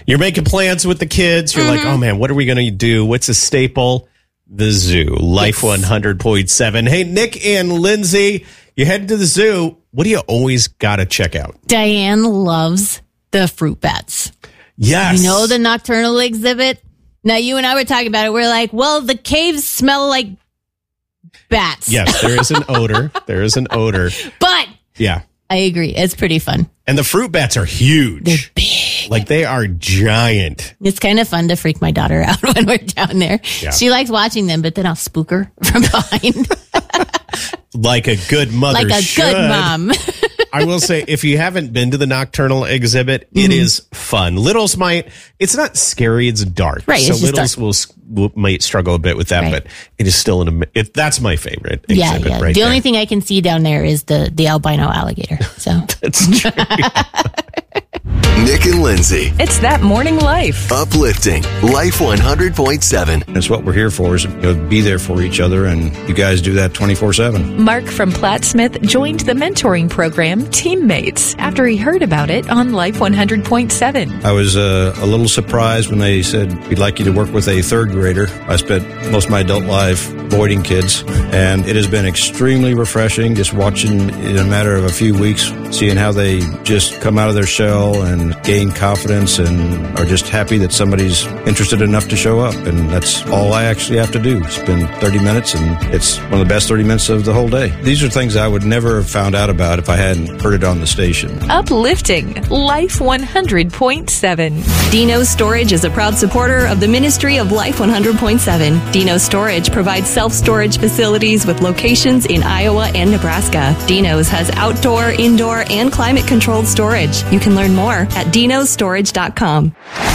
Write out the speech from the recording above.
You're making plans with the kids. You're like, oh man, what are we going to do? What's a staple? The zoo. Life 100.7. Hey, Nick and Lindsay, you head to the zoo. What do you always got to check out? Diane loves the fruit bats. Yes. You know the nocturnal exhibit? Now, you and I were talking about it. We're like, well, the caves smell like bats. Yes, there is an odor. There is an odor. But yeah, I agree. It's pretty fun. And the fruit bats are huge. They're big. Like they are giant. It's kind of fun to freak my daughter out when we're down there. Yeah. She likes watching them, but then I'll spook her from behind. Like a good mother Like a should. good mom. I will say, if you haven't been to the nocturnal exhibit, it is fun. Littles it's not scary, it's dark. Right, so it's just Littles might struggle a bit with that, Right. but it is still that's my favorite exhibit right The there. only thing I can see down there is the albino alligator. So That's true. Nick and Lindsay. It's that morning life. Uplifting. Life 100.7. That's what we're here for, is be there for each other, and you guys do that 24/7. Mark from Platt Smith joined the mentoring program Teammates after he heard about it on Life 100.7. I was a little surprised when they said, we'd like you to work with a third grader. I spent most of my adult life avoiding kids, and it has been extremely refreshing just watching in a matter of a few weeks, seeing how they just come out of their shell and gain confidence and are just happy that somebody's interested enough to show up. And that's all I actually have to do. Spend 30 minutes, and it's one of the best 30 minutes of the whole day. These are things I would never have found out about if I hadn't heard it on the station. Uplifting. Life 100.7. Dino Storage is a proud supporter of the Ministry of Life 100.7. Dino Storage provides self-storage facilities with locations in Iowa and Nebraska. Dino's has outdoor, indoor, and climate-controlled storage. You can learn more at dinostorage.com.